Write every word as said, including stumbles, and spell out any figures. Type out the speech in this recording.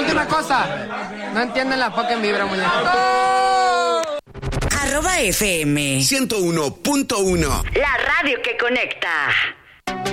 última cosa. No entienden la fucking vibra, muñeco. ¡Oh! Arroba F M ciento uno punto uno. La radio que conecta.